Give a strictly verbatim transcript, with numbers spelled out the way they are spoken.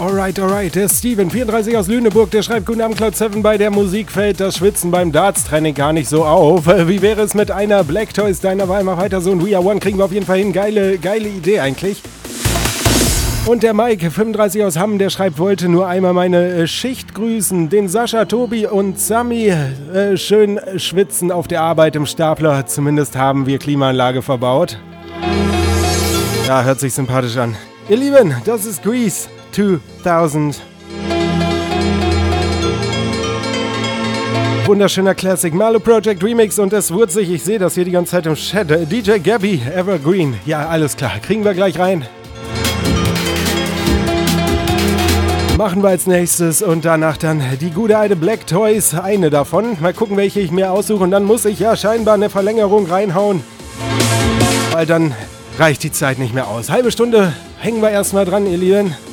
Alright, alright, der Steven, vierunddreißig aus Lüneburg, der schreibt: Guten Abend, Cloud sieben, bei der Musik fällt das Schwitzen beim Darts-Training gar nicht so auf. Wie wäre es mit einer Black Toys deiner Wahl? Mach weiter so, und We Are One kriegen wir auf jeden Fall hin. Geile, geile Idee eigentlich. Und der Mike, fünfunddreißig aus Hamm, der schreibt: wollte nur einmal meine äh, Schicht grüßen, den Sascha, Tobi und Sami. Äh, schön schwitzen auf der Arbeit im Stapler, zumindest haben wir Klimaanlage verbaut. Ja, hört sich sympathisch an. Ihr Lieben, das ist Grease zweitausend. Wunderschöner Classic, Marlo Project Remix, und es wurde sich, ich sehe das hier die ganze Zeit im Chat, D J Gabby, Evergreen. Ja, alles klar, kriegen wir gleich rein. Machen wir als nächstes und danach dann die gute alte Black Toys, eine davon. Mal gucken, welche ich mir aussuche, und dann muss ich ja scheinbar eine Verlängerung reinhauen, weil dann reicht die Zeit nicht mehr aus. Halbe Stunde hängen wir erstmal dran, ihr Lieben.